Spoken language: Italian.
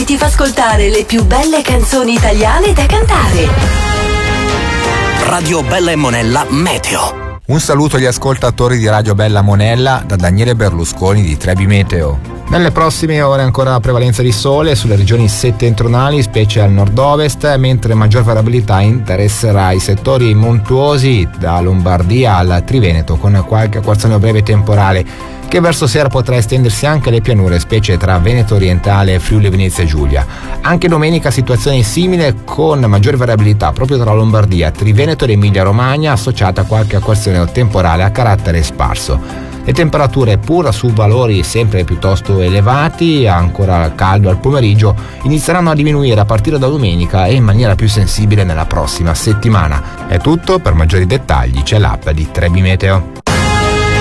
ti fa ascoltare le più belle canzoni italiane da cantare. Radio Bella e Monella Meteo. Un saluto agli ascoltatori di Radio Bella Monella da Daniele Berlusconi di Trebi Meteo. Nelle prossime ore ancora prevalenza di sole sulle regioni settentrionali, specie al nord-ovest, mentre maggior variabilità interesserà i settori montuosi da Lombardia al Triveneto, con qualche acquazzone breve temporale che verso sera potrà estendersi anche alle pianure, specie tra Veneto orientale e Friuli Venezia Giulia. Anche domenica situazione simile, con maggior variabilità proprio tra Lombardia, Triveneto ed Emilia Romagna, associata a qualche acquazzone temporale a carattere sparso. Le temperature, pur su valori sempre piuttosto elevati, ancora caldo al pomeriggio, inizieranno a diminuire a partire da domenica e in maniera più sensibile nella prossima settimana. È tutto, per maggiori dettagli c'è l'app di Trebi Meteo.